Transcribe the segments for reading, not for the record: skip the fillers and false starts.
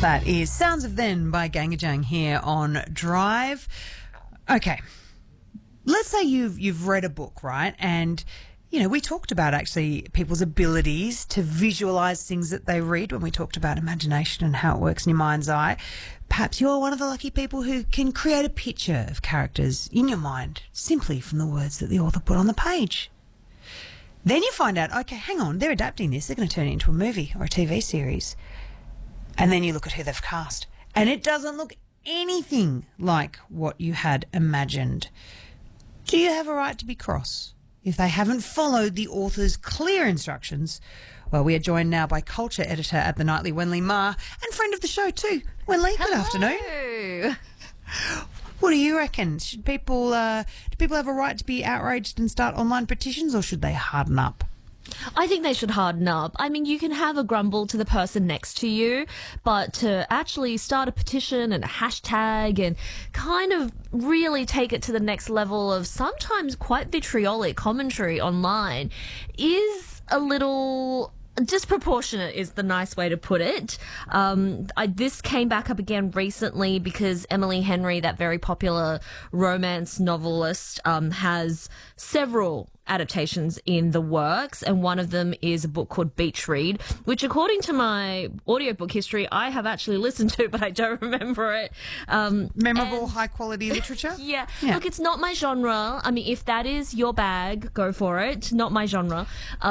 That is Sounds of Then by Gangajang here on Drive. Okay, let's say you've read a book, right? And, you know, we talked about actually people's abilities to visualise things that they read when we talked about imagination and how it works in your mind's eye. Perhaps you're one of the lucky people who can create a picture of characters in your mind simply from the words that the author put on the page. Then you find out, okay, hang on, they're adapting this. They're going to turn it into a movie or a TV series. And then you look at who they've cast, and it doesn't look anything like what you had imagined. Do you have a right to be cross if they haven't followed the author's clear instructions? Well, we are joined now by culture editor at The Nightly, Wenlei Ma, and friend of the show too. Wenlei, good afternoon. What do you reckon? Should people do people have a right to be outraged and start online petitions, or should they harden up? I think they should harden up. I mean, you can have a grumble to the person next to you, but to actually start a petition and a hashtag and kind of really take it to the next level of sometimes quite vitriolic commentary online is a little disproportionate, is the nice way to put it. This came back up again recently because Emily Henry, that very popular romance novelist, has several adaptations in the works, and one of them is a book called Beach Read, which according to my audiobook history I have actually listened to, but I don't remember it. Memorable, high quality literature? Yeah. Look, it's not my genre. I mean, if that is your bag, go for it. Not my genre.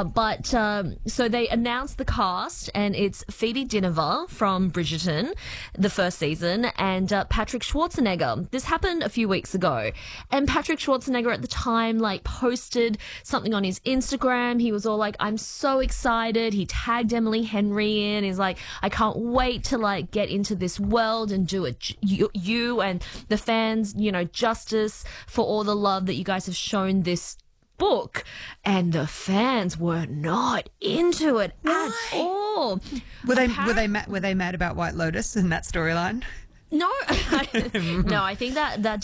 So they announced the cast, and it's Phoebe Dynevor from Bridgerton, the first season, and Patrick Schwarzenegger. This happened a few weeks ago, and Patrick Schwarzenegger at the time posted something on his Instagram. He was all like, I'm so excited. He tagged Emily Henry in. He's like, I can't wait to get into this world and do it. You and the fans, justice for all the love that you guys have shown this book. And the fans were not into it at all. Were they mad about White Lotus and that storyline? No, no. I think that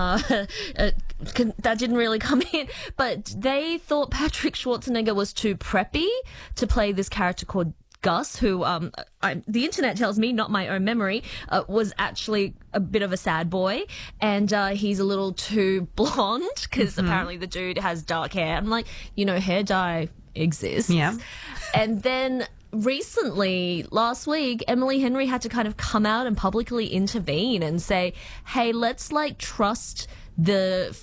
didn't really come in. But they thought Patrick Schwarzenegger was too preppy to play this character called Gus, who the internet tells me, not my own memory, was actually a bit of a sad boy, and he's a little too blonde because apparently the dude has dark hair. I'm like, hair dye exists. Yeah, and then. Recently, last week, Emily Henry had to kind of come out and publicly intervene and say, hey, let's trust the